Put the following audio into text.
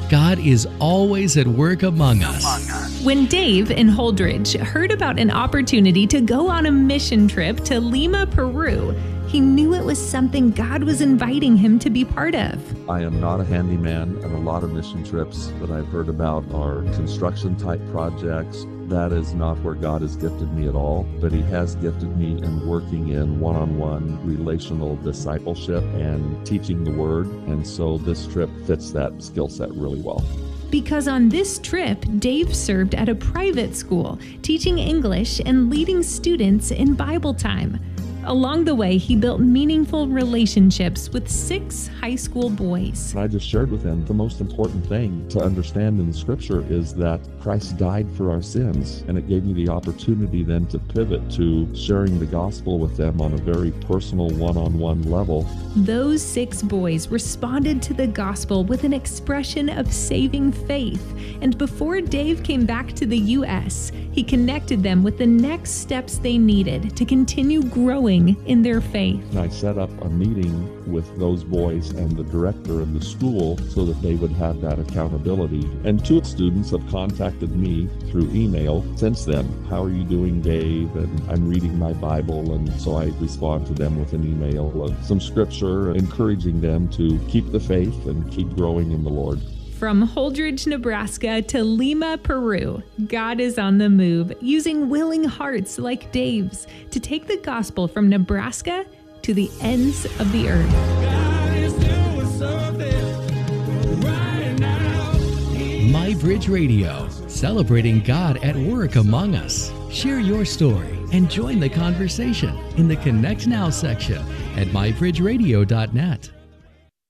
God is always at work among us. When Dave in Holdridge heard about an opportunity to go on a mission trip to Lima, Peru, he knew it was something God was inviting him to be part of. I am not a handyman, and a lot of mission trips that I've heard about are construction type projects. That is not where God has gifted me at all, but He has gifted me in working in one-on-one relational discipleship and teaching the Word, and so this trip fits that skill set really well. Because on this trip, Dave served at a private school, teaching English and leading students in Bible time. Along the way, he built meaningful relationships with 6 high school boys. I just shared with them the most important thing to understand in the Scripture is that Christ died for our sins, and it gave me the opportunity then to pivot to sharing the gospel with them on a very personal one-on-one level. Those 6 boys responded to the gospel with an expression of saving faith, and before Dave came back to the U.S., he connected them with the next steps they needed to continue growing in their faith. And I set up a meeting with those boys and the director of the school so that they would have that accountability. And 2 students have contacted me through email since then. How are you doing, Dave? And I'm reading my Bible, and so I respond to them with an email of some scripture, encouraging them to keep the faith and keep growing in the Lord. From Holdridge, Nebraska to Lima, Peru, God is on the move, using willing hearts like Dave's to take the gospel from Nebraska to the ends of the earth. God is doing something right now. MyBridge Radio, celebrating God at work among us. Share your story and join the conversation in the Connect Now section at mybridgeradio.net.